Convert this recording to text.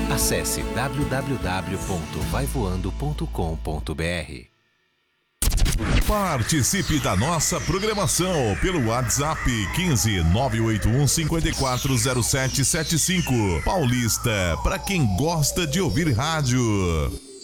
Acesse www.vaivoando.com.br. Participe da nossa programação pelo WhatsApp 15 981 540775. Paulista, para quem gosta de ouvir rádio.